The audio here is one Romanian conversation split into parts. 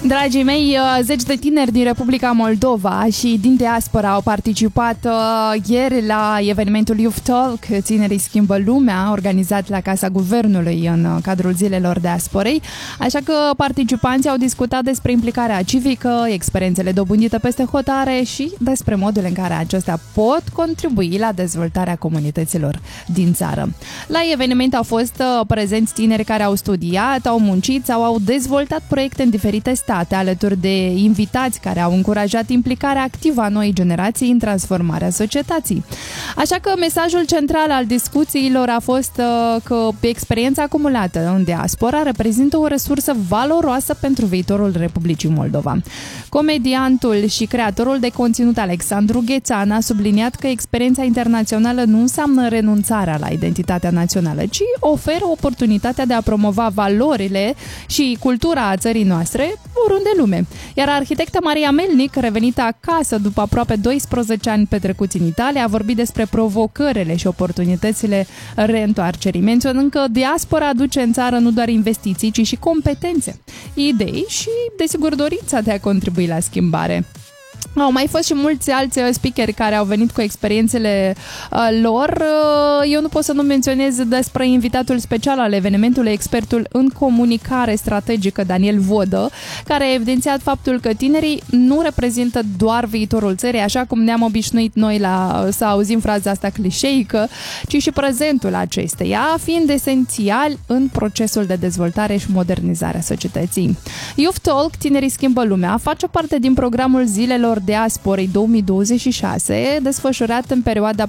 Dragii mei, zeci de tineri din Republica Moldova și din diaspora au participat ieri la evenimentul Youth Talk, Tinerii schimbă lumea, organizat la Casa Guvernului în cadrul Zilelor Diasporei. Așa că participanții au discutat despre implicarea civică, experiențele dobândite peste hotare și despre modul în care acestea pot contribui la dezvoltarea comunităților din țară. La eveniment au fost prezenți tineri care au studiat, au muncit sau au dezvoltat proiecte în diferite state, alături de invitați care au încurajat implicarea activă a noii generații în transformarea societății. Așa că mesajul central al discuțiilor a fost că experiența acumulată în diaspora reprezintă o resursă valoroasă pentru viitorul Republicii Moldova. Comediantul și creatorul de conținut Alexandru Ghețan a subliniat că experiența internațională nu înseamnă renunțarea la identitatea națională, ci oferă oportunitatea de a promova valorile și cultura țării noastre oriunde în lume. Iar arhitecta Maria Melnic, revenită acasă după aproape 12 ani petrecuți în Italia, a vorbit despre provocările și oportunitățile reîntoarcerii, menționând că diaspora aduce în țară nu doar investiții, ci și competențe, idei și, desigur, dorința de a contribui la schimbare. Au mai fost și mulți alți speakeri care au venit cu experiențele lor. Eu nu pot să nu menționez despre invitatul special al evenimentului, expertul în comunicare strategică Daniel Vodă, care a evidențiat faptul că tinerii nu reprezintă doar viitorul țării, așa cum ne-am obișnuit noi să auzim fraza asta clișeică, ci și prezentul acesteia, fiind esențial în procesul de dezvoltare și modernizare a societății. Youth Talk, Tinerii schimbă lumea, face parte din programul Zilelor Diasporei 2026, desfășurat în perioada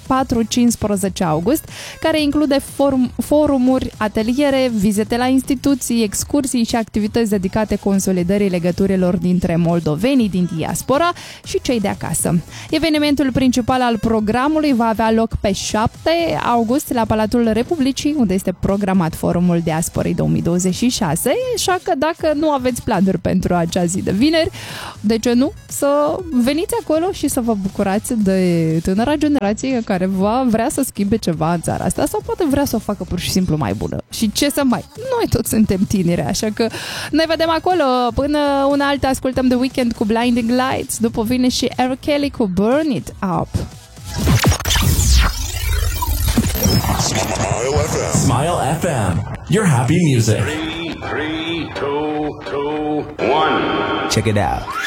4-15 august, care include forumuri, ateliere, vizite la instituții, excursii și activități dedicate consolidării legăturilor dintre moldovenii din diaspora și cei de acasă. Evenimentul principal al programului va avea loc pe 7 august la Palatul Republicii, unde este programat Forumul Diasporei 2026, așa că dacă nu aveți planuri pentru acea zi de vineri, de ce nu să veniți acolo și să vă bucurați de tânăra generație care va vrea să schimbe ceva în țara asta sau poate vrea să o facă pur și simplu mai bună. Și ce să mai? Noi toți suntem tineri, așa că ne vedem acolo. Până una alta ascultăm The Weeknd cu Blinding Lights, după vine și R. Kelly cu Burn It Up. Smile FM. Smile FM. Your happy music. 3, 2, 2, 1. Check it out.